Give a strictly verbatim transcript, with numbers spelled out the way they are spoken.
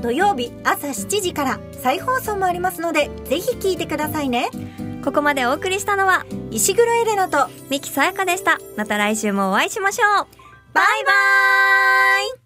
土曜日朝しちじから再放送もありますので、ぜひ聞いてくださいね。 ここまでお送りしたのは石黒エレナと三木さやかでした。また来週もお会いしましょう。 バイバーイ。